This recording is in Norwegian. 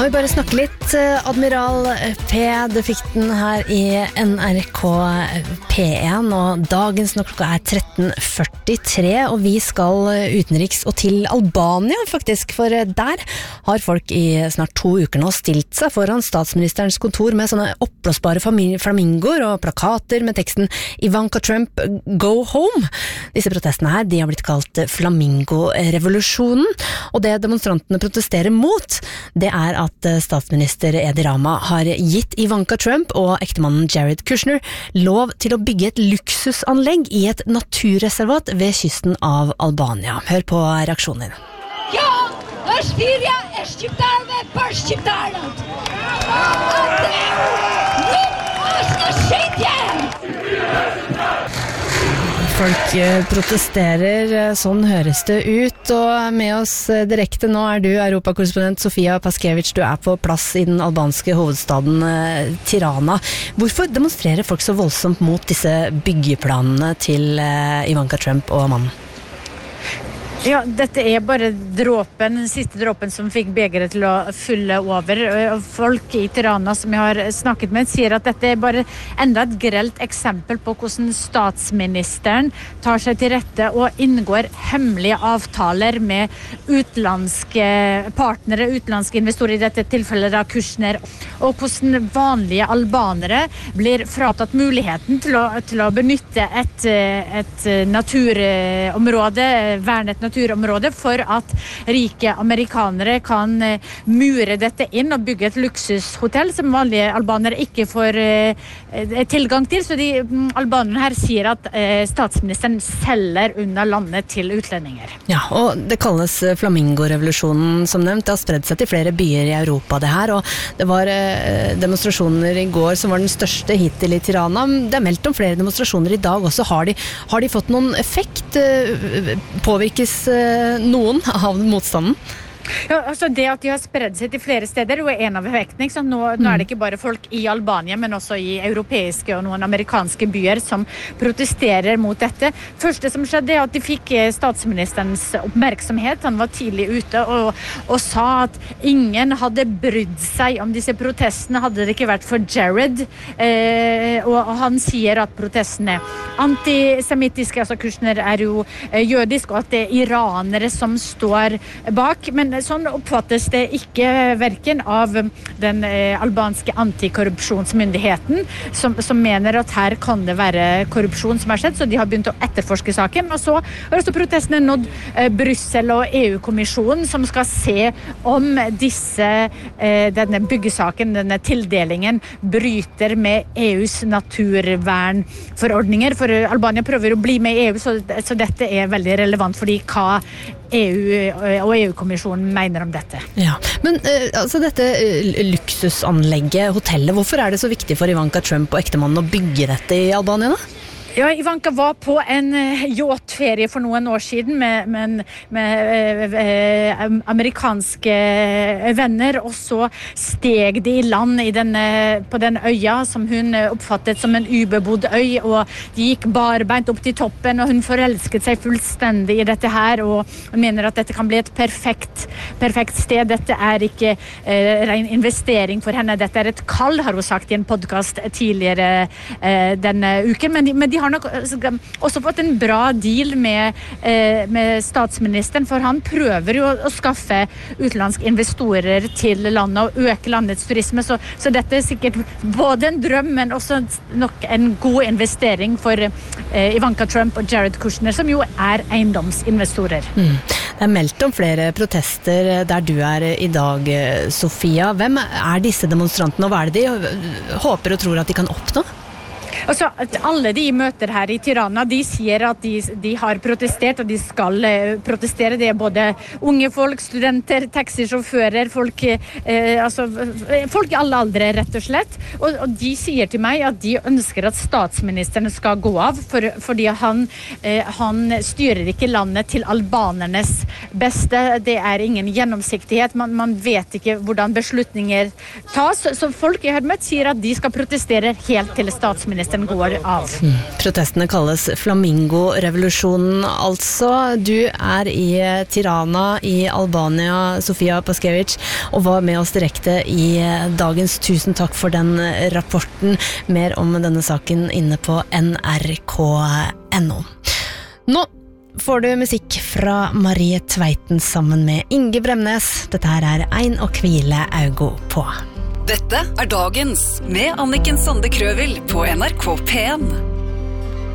vi bare snakke litt, Admiral P, du fikk den her i NRK P1, og dagens når klokka 13:43, og vi skal utenriks og til Albania faktisk, for der har folk i snart 2 uker nå stilt seg foran statsministerens kontor med sånne oppblåsbare flamingoer og plakater med teksten Ivanka Trump, go home. Disse protestene her, de har blitt kalt flamingorevolusjonen, og det demonstrantene protesterer mot, det at statsminister Edi Rama har gitt Ivanka Trump og ektemannen Jared Kushner lov til å bygge et luksusanlegg i et naturreservat ved kysten av Albania. Hør på reaksjonen din. Ja, Styria shqiptarëve për shqiptarët. Është shitje! Folk protesterer, sånn høres det ut, og med oss direkte nå du Europakorrespondent Sofia Paskevich, du på plass i den albanske hovedstaden Tirana. Hvorfor demonstrerer folk så voldsomt mot disse byggeplanene til Ivanka Trump og mannen? Ja, dette bare den siste dråpen som fikk begeret til å fylle over. Folk i Tirana som jeg har snakket med sier at dette bare enda et grelt eksempel på hvordan statsministeren tar seg til rette og inngår hemmelige avtaler med utenlandske partnere, utenlandske investorer, i dette tilfellet da Kushner, og hvordan vanlige albanere blir fratatt muligheten til å benytte et naturområde, vernet naturområde, for at rike amerikanere kan mure dette inn og bygge et luksushotell som vanlige albanere ikke får tilgang til. Så de albanerne her sier at statsministeren selger unna landet til utlendinger. Ja, og det kalles flamingorevolusjonen, som nevnt. Det har spredd seg til flere byer i Europa, det her, og det var demonstrasjoner i går som var den største hittil i Tirana. Det meldt om flere demonstrasjoner i dag også. Har de fått noen effekt? Påvirkes noen av motstanden? Ja, altså det at de har spredd seg til flere steder er en av effektene. Nå det ikke bare folk i Albania, men også i europeiske og noen amerikanske byer som protesterer mot dette. Første som skjedde at de fikk statsministerens oppmerksomhet. Han var tidlig ute og sa at ingen hadde brydd seg om disse protestene, hadde det ikke vært for Jared. Og han sier at protestene antisemittiske, altså Kushner jo jødisk, og at det iranere som står bak. Men sånn oppfattes det ikke hverken av den albanske antikorrupsjonsmyndigheten, som mener at her kan det være korrupsjon som har skjedd, så de har begynt å etterforske saken. Og så har også protestene nådd Brussel og EU-kommisjonen, som skal se om denne byggesaken, denne tildelingen, bryter med EUs naturvernforordninger. For Albania prøver å bli med i EU, så dette veldig relevant fordi hva EU og EU-kommisjonen mener om dette. Ja, men altså dette luksusanlegget, hotellet, hvorfor det så viktig for Ivanka Trump og ektemannen å bygge dette i Albania da? Ja, Ivanka var på en yachtferie for noen år siden med amerikanske venner, og så steg de i land på den øya som hun oppfattet som en ubebodd øy, og de gikk barbeint opp til toppen, og hun forelsket seg fullstendig i dette her, og hun mener at dette kan bli et perfekt sted. Dette ikke ren investering for henne, dette et kall, har hun sagt i en podcast tidligere denne uken, men de har nok også fått en bra deal med statsministeren, for han prøver jo å skaffe utenlandske investorer til landet og øke landets turisme, så dette sikkert både en drøm, men også nok en god investering for Ivanka Trump og Jared Kushner, som jo eiendomsinvestorer. Det meldt om flere protester der du i dag, Sofia. Hvem disse demonstrantene, og hva det de håper og tror at de kan oppnå? Altså, alle de møter her i Tirana, de sier at de har protestert, og de skal protestere. Det både unge folk, studenter, taxisjåfører, folk i alle aldre, rett og slett. Og de sier til meg at de ønsker at statsministeren skal gå av, fordi han styrer ikke landet til albanernes beste. Det ingen gjennomsiktighet, man vet ikke hvordan beslutninger tas. Så folk jeg har møtt sier at de skal protestere helt til statsministeren statsministeren går av. Protestene kalles Flamingo-revolusjonen, altså. Du i Tirana i Albania, Sofia Paskevich, og var med oss direkte i dagens. Tusen takk for den rapporten. Mer om denne saken inne på nrk.no. Nå får du musikk fra Marie Tveiten sammen med Inge Bremnes. Dette her Ein og hvile augo på. Dette dagens med Anniken Sande Krøvel på NRK P1.